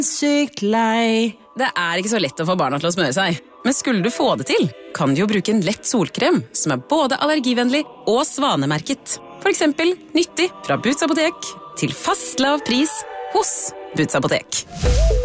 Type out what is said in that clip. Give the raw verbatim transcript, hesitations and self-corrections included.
Sykt lei. Det er ikke så lett å få barna til å smøre seg. Men skulle du få det til, kan du jo bruke en lett solkrem som er både allergivennlig og svanemerket. For eksempel nyttig fra Boots Apotek til fast lav pris hos Boots Apotek.